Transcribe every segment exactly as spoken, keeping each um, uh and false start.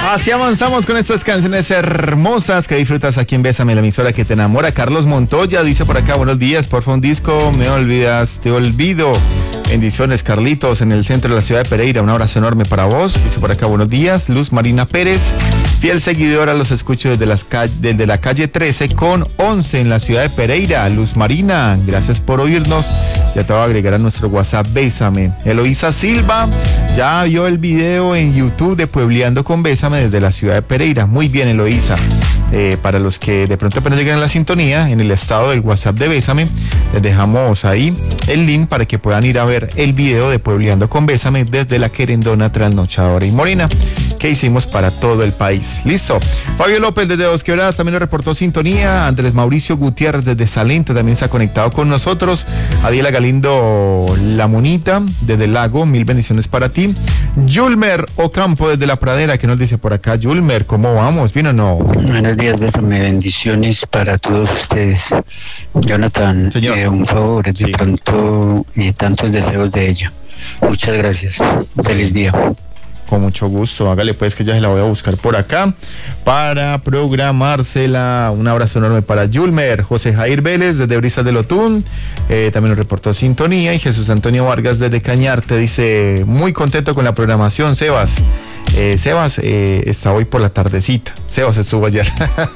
Así avanzamos con estas canciones hermosas que disfrutas aquí en Bésame, la emisora que te enamora. Carlos Montoya dice por acá, buenos días, por favor un disco, me olvidas, te olvido. Bendiciones, Carlitos, en el centro de la ciudad de Pereira, un abrazo enorme para vos. Dice por acá, buenos días, Luz Marina Pérez, fiel seguidora, los escucho desde, las ca- desde la calle trece con once en la ciudad de Pereira. Luz Marina, gracias por oírnos. Ya te voy a agregar a nuestro WhatsApp, Bésame. Eloísa Silva, ya vio el video en YouTube de Puebleando con Bésame desde la ciudad de Pereira. Muy bien, Eloísa. Eh, para los que de pronto apenas llegan a la sintonía, en el estado del WhatsApp de Bésame, les dejamos ahí el link para que puedan ir a ver el video de Puebleando con Bésame desde la querendona, trasnochadora y morena que hicimos para todo el país. Listo. Fabio López desde Dos Quebradas también nos reportó sintonía. Andrés Mauricio Gutiérrez desde Salento también se ha conectado con nosotros. Adiela Galindo La Monita desde el Lago, mil bendiciones para ti. Yulmer Ocampo desde La Pradera, que nos dice por acá, Yulmer, ¿cómo vamos? ¿Bien o no? Buenos días, Bésame, bendiciones para todos ustedes. Jonathan, eh, un favor, de sí. pronto eh, tantos deseos de ella. Muchas gracias. Feliz día. Con mucho gusto, hágale pues que ya se la voy a buscar por acá para programársela. Un abrazo enorme para Yulmer. José Jair Vélez desde Brisas del Otún, eh, también nos reportó sintonía. Y Jesús Antonio Vargas desde Cañarte dice, muy contento con la programación, Sebas. Eh, Sebas eh, está hoy por la tardecita. Sebas estuvo ayer.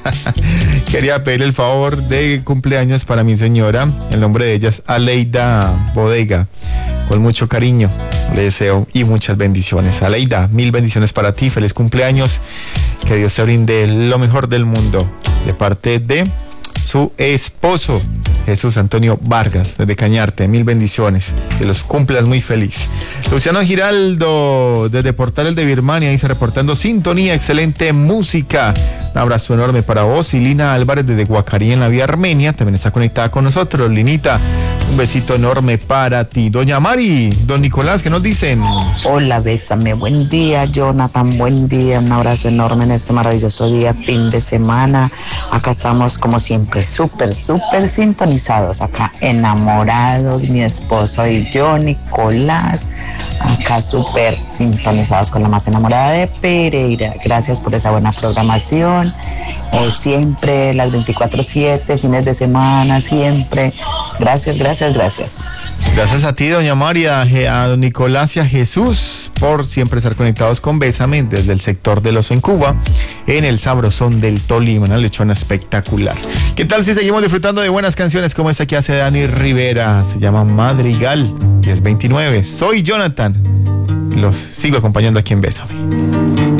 Quería pedirle el favor de cumpleaños para mi señora. El nombre de ella es Aleida Bodega. Con mucho cariño le deseo y muchas bendiciones. Aleida, mil bendiciones para ti. Feliz cumpleaños. Que Dios te brinde lo mejor del mundo. De parte de su esposo, Jesús Antonio Vargas, desde Cañarte. Mil bendiciones. Que los cumplas muy feliz. Luciano Giraldo, desde Portales de Birmania, dice reportando sintonía, excelente música. Un abrazo enorme para vos. Y Lina Álvarez desde Guacarí, en la vía Armenia, también está conectada con nosotros. Linita, un besito enorme para ti. Doña Mari, don Nicolás, ¿qué nos dicen? Hola, Bésame, buen día, Jonathan, buen día. Un abrazo enorme en este maravilloso día, fin de semana. Acá estamos, como siempre, súper, súper sintonizados. Acá enamorados, mi esposo y yo, Nicolás. Acá súper sintonizados con la más enamorada de Pereira. Gracias por esa buena programación. Eh, siempre las veinticuatro siete, fines de semana, siempre. Gracias, gracias, gracias. Gracias a ti, doña María, a don Nicolás y a Jesús por siempre estar conectados con Bésame desde el sector del Oso en Cuba, en el sabrosón del Tolima, una lechona espectacular. ¿Qué tal si seguimos disfrutando de buenas canciones como esta que hace Dani Rivera? Se llama Madrigal, diez veintinueve. Soy Jonathan, los sigo acompañando aquí en Bésame.